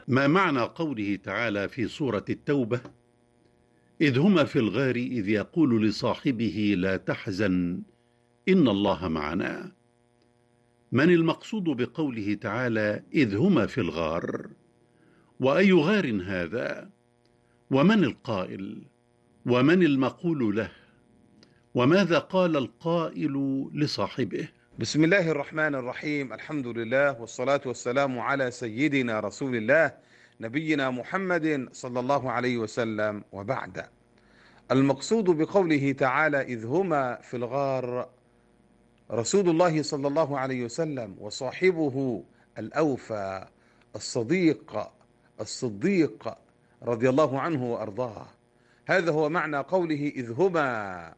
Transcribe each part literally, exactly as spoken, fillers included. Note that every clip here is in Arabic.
ما معنى قوله تعالى في سورة التوبة: إذ هما في الغار إذ يقول لصاحبه لا تحزن إن الله معنا؟ من المقصود بقوله تعالى إذ هما في الغار؟ وأي غار هذا؟ ومن القائل؟ ومن المقول له؟ وماذا قال القائل لصاحبه؟ بسم الله الرحمن الرحيم. الحمد لله والصلاة والسلام على سيدنا رسول الله نبينا محمد صلى الله عليه وسلم، وبعد. المقصود بقوله تعالى إذ هما في الغار رسول الله صلى الله عليه وسلم وصاحبه الأوفى الصديق الصديق رضي الله عنه وأرضاه. هذا هو معنى قوله إذ هما.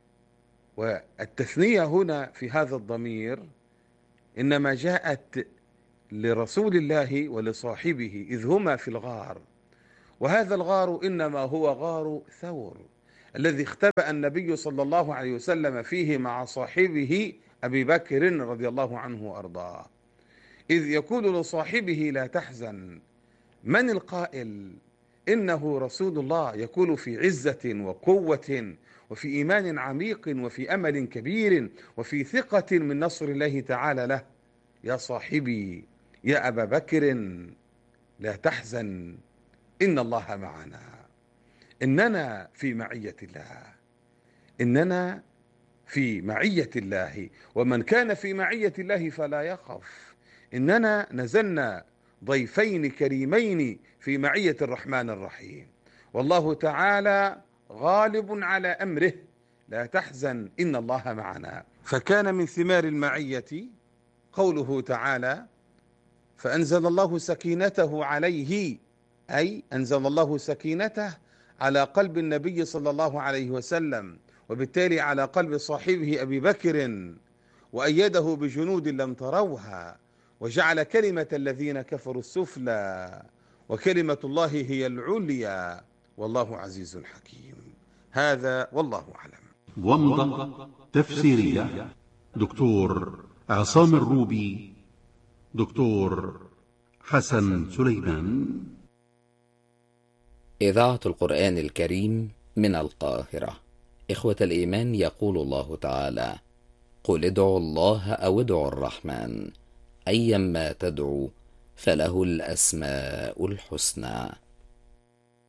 والتثنية هنا في هذا الضمير إنما جاءت لرسول الله ولصاحبه إذ هما في الغار، وهذا الغار إنما هو غار ثور الذي اختبأ النبي صلى الله عليه وسلم فيه مع صاحبه أبي بكر رضي الله عنه وأرضاه، إذ يقول لصاحبه لا تحزن. من القائل؟ إنه رسول الله يقول في عزة وقوة وفي إيمان عميق وفي أمل كبير وفي ثقة من نصر الله تعالى له: يا صاحبي يا أبا بكر لا تحزن إن الله معنا. إننا في معية الله، إننا في معية الله، ومن كان في معية الله فلا يخف. إننا نزلنا ضيفين كريمين في معية الرحمن الرحيم، والله تعالى غالب على أمره. لا تحزن إن الله معنا. فكان من ثمار المعية قوله تعالى: فأنزل الله سكينته عليه، أي أنزل الله سكينته على قلب النبي صلى الله عليه وسلم، وبالتالي على قلب صاحبه أبي بكر، وأيده بجنود لم تروها، وجعل كلمة الذين كفروا السفلى وكلمة الله هي العليا، والله عزيز حكيم. هذا والله أعلم. ومضة تفسيرية دكتور عصام الروبي، دكتور حسن سليمان. إذاعة القرآن الكريم من القاهرة. إخوة الإيمان، يقول الله تعالى: قل ادعوا الله أو ادعوا الرحمن أيما تدعوا فله الأسماء الحسنى.